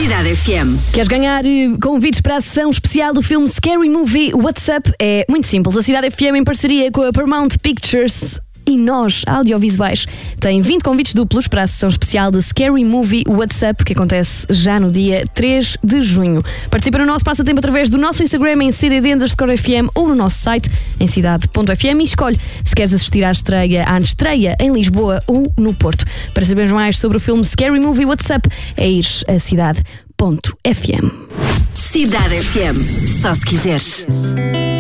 Cidade FM. Queres ganhar convites para a sessão especial do filme Scary Movie What's Up? É muito simples. A Cidade FM, em parceria com a Paramount Pictures e nós, audiovisuais, tem 20 convites duplos para a sessão especial de Scary Movie What's Up, que acontece já no dia 3 de junho. Participa no nosso passatempo através do nosso Instagram em CDD_FM ou no nosso site em cidade.fm e escolhe se queres assistir à estreia em Lisboa ou no Porto. Para saberes mais sobre o filme Scary Movie What's Up, é ir a cidade.fm. Cidade FM. Só se quiseres.